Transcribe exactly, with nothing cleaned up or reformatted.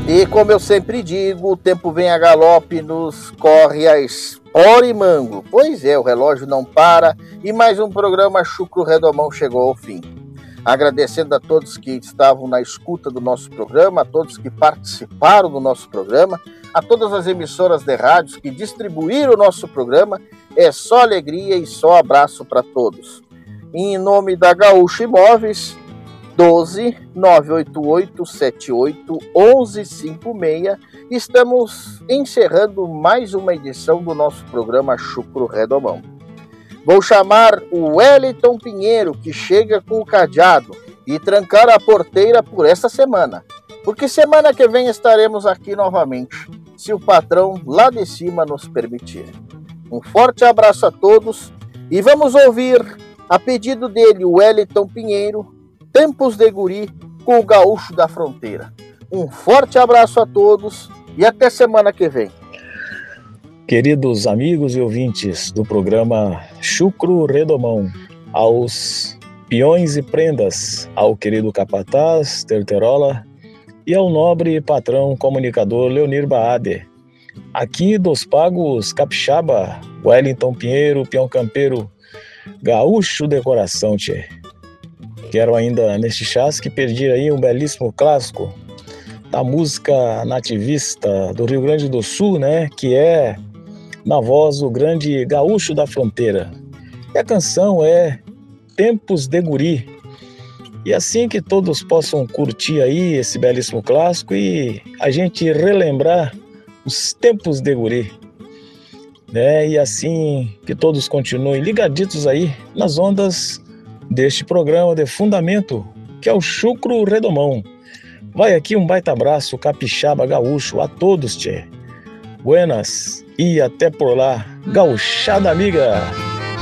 E como eu sempre digo, o tempo vem a galope, nos corre a espora e mango. Pois é, o relógio não para e mais um programa Chucro Redomão chegou ao fim. Agradecendo a todos que estavam na escuta do nosso programa, a todos que participaram do nosso programa, a todas as emissoras de rádios que distribuíram o nosso programa, é só alegria e só abraço para todos. Em nome da Gaúcho Imóveis, doze, nove oito oito, sete oito, onze cinquenta e seis, estamos encerrando mais uma edição do nosso programa Chucro Redomão. Vou chamar o Wellington Pinheiro, que chega com o cadeado, e trancar a porteira por essa semana, porque semana que vem estaremos aqui novamente, se o patrão lá de cima nos permitir. Um forte abraço a todos e vamos ouvir, a pedido dele, o Wellington Pinheiro, Tempos de Guri com o Gaúcho da Fronteira. Um forte abraço a todos e até semana que vem. Queridos amigos e ouvintes do programa Chucro Redomão, aos peões e prendas, ao querido capataz Terterola e ao nobre patrão comunicador Leonir Baade, aqui dos pagos capixaba, Wellington Pinheiro, peão campeiro, gaúcho de coração, tchê. Quero ainda neste chasque pedir aí um belíssimo clássico da música nativista do Rio Grande do Sul, né, que é na voz do grande Gaúcho da Fronteira. E a canção é Tempos de Guri. E assim que todos possam curtir aí esse belíssimo clássico e a gente relembrar os tempos de guri, né? E assim que todos continuem ligaditos aí nas ondas deste programa de fundamento, que é o Chucro Redomão. Vai aqui um baita abraço capixaba gaúcho a todos, tchê. Buenas e até por lá, gauchada amiga!